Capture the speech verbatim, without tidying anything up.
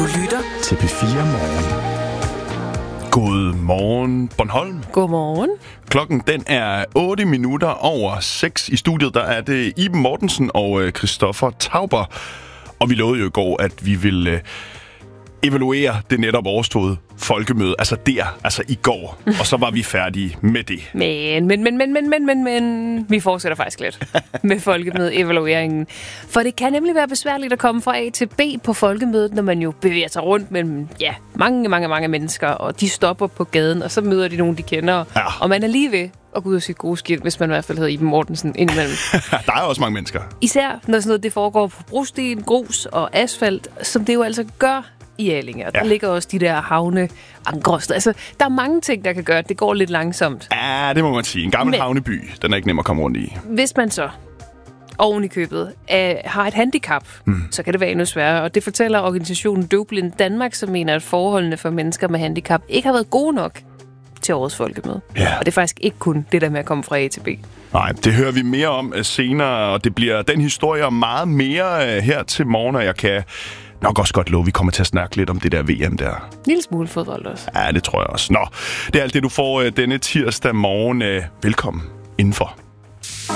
Du lytter til P fire Morgen. God morgen, Bornholm. Godmorgen. Klokken den er otte minutter over seks. I studiet der er det Iben Mortensen og Christoffer Tauber. Og vi lovede jo i går, at vi ville evaluere det netop overståede folkemøde. Altså der, altså i går. Og så var vi færdige med det. Men, men, men, men, men, men, men, men. Vi fortsætter faktisk lidt med folkemøde-evalueringen. For det kan nemlig være besværligt at komme fra A til B på folkemødet, når man jo bevæger sig rundt mellem ja, mange, mange, mange mennesker, og de stopper på gaden, og så møder de nogen, de kender. Ja. Og man er lige ved at gå ud af sit gode skilt, hvis man i hvert fald hedder Iben Mortensen indimellem. Der er også mange mennesker. Især når sådan noget det foregår på brosten, grus og asfalt, som det jo altså gør i Allinge. Der ja. ligger også de der havne angroster. Altså, der er mange ting, der kan gøre, at det går lidt langsomt. Ja, det må man sige. En gammel Men, havneby, den er ikke nem at komme rundt i. Hvis man så oven i købet øh, har et handicap, mm. så kan det være endnu sværere. Og det fortæller organisationen Døvblind Danmark, som mener, at forholdene for mennesker med handicap ikke har været gode nok til årets folkemøde. Ja. Og det er faktisk ikke kun det der med at komme fra A til B. Nej, det hører vi mere om senere, og det bliver den historie og meget mere her til morgen, og jeg kan nok også godt love, at vi kommer til at snakke lidt om det der V M der. En lille smule fodbold også. Ja, det tror jeg også. Nå, det er alt det, du får denne tirsdag morgen. Velkommen indenfor.